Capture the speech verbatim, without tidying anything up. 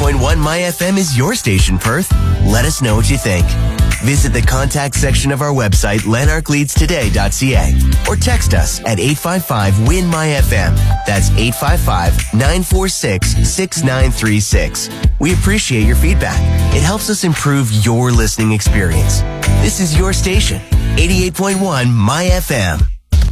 point one My F M is your station, Perth. Let us know what you think. Visit the contact section of our website, lanark leeds today dot c a, or text us at eight five five, W I N, M Y F M. That's eight five five, nine four six, six nine three six. We appreciate your feedback. It helps us improve your listening experience. This is your station, eighty-eight point one My F M.